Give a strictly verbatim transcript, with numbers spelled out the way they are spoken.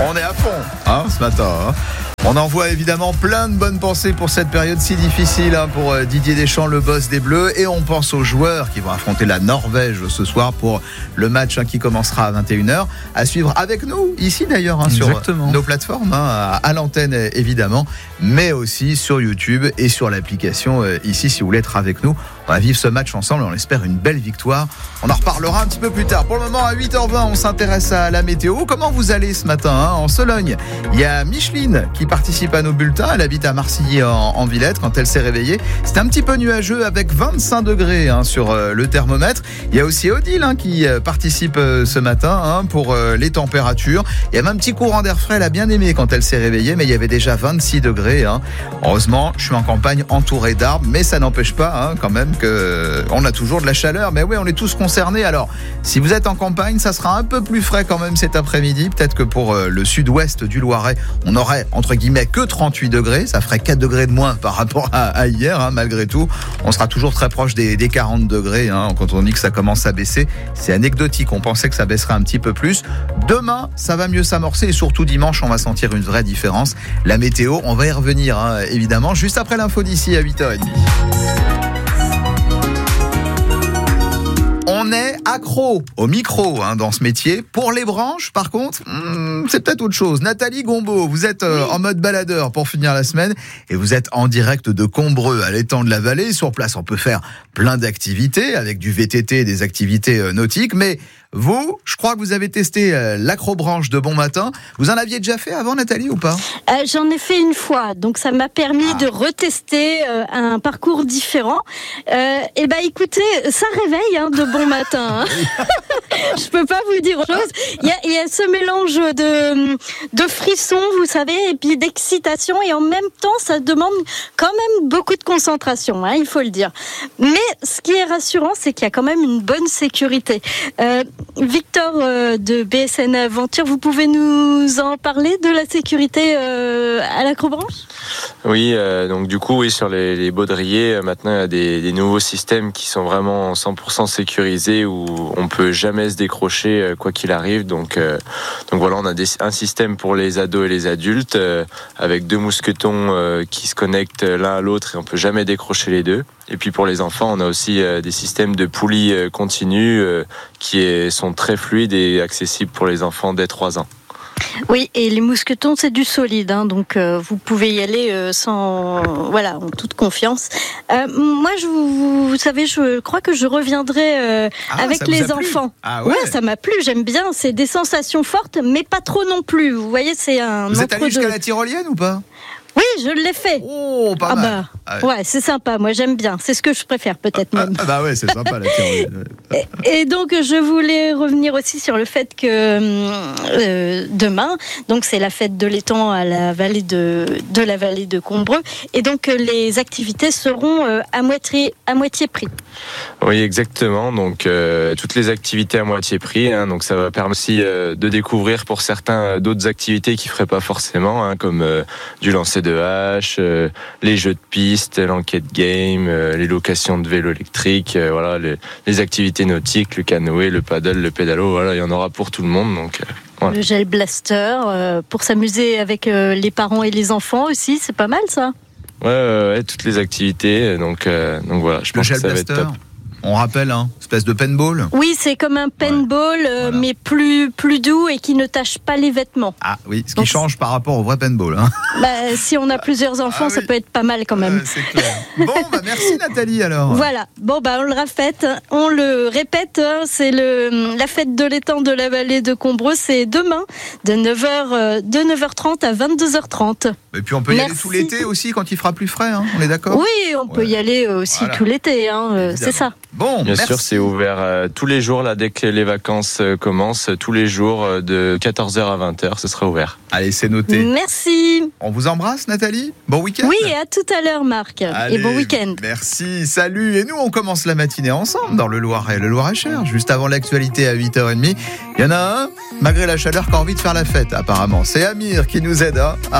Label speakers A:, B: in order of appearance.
A: On est à fond hein, ce matin. Hein. On envoie évidemment plein de bonnes pensées pour cette période si difficile hein, pour Didier Deschamps, le boss des Bleus. Et on pense aux joueurs qui vont affronter la Norvège ce soir pour le match hein, qui commencera à vingt et une heures. À suivre avec nous, ici d'ailleurs, hein, sur nos plateformes, hein, à l'antenne évidemment, mais aussi sur YouTube et sur l'application euh, ici si vous voulez être avec nous. On va vivre ce match ensemble et on espère une belle victoire. On en reparlera un petit peu plus tard. Pour le moment, à huit heures vingt, on s'intéresse à la météo. Comment vous allez ce matin hein, en Sologne? Il y a Micheline qui participe à nos bulletins. Elle habite à Marcilly en, en Villette. Quand elle s'est réveillée, c'était un petit peu nuageux avec vingt-cinq degrés hein, sur euh, le thermomètre. Il y a aussi Odile hein, qui euh, participe euh, ce matin hein, pour euh, les températures. Il y avait un petit courant d'air frais. Elle a bien aimé quand elle s'est réveillée, mais il y avait déjà vingt-six degrés. Hein. Heureusement, je suis en campagne entouré d'arbres, mais ça n'empêche pas hein, quand même que on a toujours de la chaleur. Mais oui, on est tous concernés. Alors, si vous êtes en campagne, ça sera un peu plus frais quand même cet après-midi. Peut-être que pour euh, le sud-ouest du Loiret, on aurait entre guillemets que trente-huit degrés. Ça ferait quatre degrés de moins par rapport à, à hier. Hein, malgré tout, on sera toujours très proche des, des quarante degrés. Hein, quand on dit que ça commence à baisser, c'est anecdotique. On pensait que ça baisserait un petit peu plus. Demain, ça va mieux s'amorcer et surtout dimanche, on va sentir une vraie différence. La météo, on va y revenir hein, évidemment juste après l'info d'ici à huit heures trente. On est accro au micro hein, dans ce métier. Pour les branches, par contre, hmm, c'est peut-être autre chose. Nathalie Gombaud, vous êtes euh, oui. en mode baladeur pour finir la semaine et vous êtes en direct de Combreux à l'étang de la Vallée. Sur place, on peut faire plein d'activités avec du V T T, des activités euh, nautiques. Mais vous, je crois que vous avez testé euh, l'acrobranche de Bon Matin. Vous en aviez déjà fait avant, Nathalie, ou pas ?
B: euh, J'en ai fait une fois, donc ça m'a permis ah. de retester euh, un parcours différent. Euh, et ben, écoutez, ça réveille hein, de Bon Matin. Hein. Je peux pas vous dire autre chose. Il y a, il y a ce mélange de de frissons, vous savez, et puis d'excitation, et en même temps, ça demande quand même beaucoup de concentration, hein, il faut le dire. Mais ce qui est rassurant, c'est qu'il y a quand même une bonne sécurité. Euh, Victor euh, de B S N Aventure, vous pouvez nous en parler de la sécurité euh, à l'acrobranche ?
C: Oui, euh, donc du coup, oui, sur les, les baudriers, euh, maintenant il y a des, des nouveaux systèmes qui sont vraiment cent pour cent sécurisés où on peut jamais se décrocher euh, quoi qu'il arrive. Donc, euh, donc voilà, on a des, un système pour les ados et les adultes euh, avec deux mousquetons euh, qui se connectent l'un à l'autre et on peut jamais décrocher les deux. Et puis pour les enfants, on a aussi euh, des systèmes de poulies euh, continues euh, qui est, sont très fluides et accessibles pour les enfants dès trois ans.
B: Oui, et les mousquetons, c'est du solide, hein, donc euh, vous pouvez y aller euh, sans, voilà, en toute confiance. Euh, moi, je, vous, vous savez, je crois que je reviendrai euh, ah, avec les enfants.
A: Ah ouais.
B: ouais, ça m'a plu, j'aime bien. C'est des sensations fortes, mais pas trop non plus. Vous voyez, c'est un.
A: Vous êtes allé jusqu'à la tyrolienne ou pas ?
B: Oui, je l'ai fait.
A: Oh, pas
B: ah
A: mal.
B: Bah,
A: ah ouais.
B: ouais, c'est sympa. Moi, j'aime bien. C'est ce que je préfère, peut-être même.
A: Ah bah ouais, c'est sympa la tyrolienne.
B: et, et donc, je voulais revenir aussi sur le fait que euh, demain, donc c'est la fête de l'étang à la vallée de de la vallée de Combreux, et donc les activités seront euh, à moitié à moitié prix.
C: Oui, exactement. Donc euh, toutes les activités à moitié prix. Hein, donc ça va permettre aussi euh, de découvrir pour certains euh, d'autres activités qu'ils feraient pas forcément, hein, comme euh, du lancer de hache, euh, les jeux de piste, l'enquête game, euh, les locations de vélos électriques, euh, voilà, les, les activités nautiques, le canoë, le paddle, le pédalo, voilà, il y en aura pour tout le monde. Donc, euh, voilà.
B: Le gel blaster, euh, pour s'amuser avec euh, les parents et les enfants aussi, c'est pas mal ça.
C: Ouais, ouais, ouais, toutes les activités, donc, euh, donc voilà, je
A: le
C: pense que ça
A: blaster.
C: va être top.
A: On rappelle, hein, espèce de paintball.
B: Oui, c'est comme un paintball, ouais, euh, voilà. mais plus, plus doux et qui ne tache pas les vêtements.
A: Ah oui, ce
B: Donc,
A: qui change par rapport au vrai paintball. Hein.
B: Bah, si on a plusieurs enfants, ah, ça oui. peut être pas mal quand même.
A: Euh, c'est clair. Bon, bah merci Nathalie alors.
B: Voilà, bon bah on le répète, on le répète, hein, c'est le, la fête de l'étang de la vallée de Combreux, c'est demain de neuf heures, de neuf heures trente à vingt-deux heures trente.
A: Et puis on peut y
B: Merci.
A: aller tout l'été aussi quand il fera plus frais, hein, on est d'accord ?
B: Oui, on ouais. peut y aller aussi voilà. tout l'été, hein, euh, c'est ça.
A: Bon,
C: bien
A: merci.
C: sûr, c'est ouvert euh, tous les jours là dès que les vacances euh, commencent, tous les jours euh, de quatorze heures à vingt heures, ce sera ouvert.
A: Allez, c'est noté.
B: Merci.
A: On vous embrasse, Nathalie. Bon week-end.
B: Oui, et à tout à l'heure, Marc.
A: Allez,
B: et bon week-end.
A: Merci, salut. Et nous, on commence la matinée ensemble dans le Loiret, le Loir-et-Cher, juste avant l'actualité à huit heures trente. Il y en a un, malgré la chaleur, qui a envie de faire la fête, apparemment. C'est Amir qui nous aide. Hein.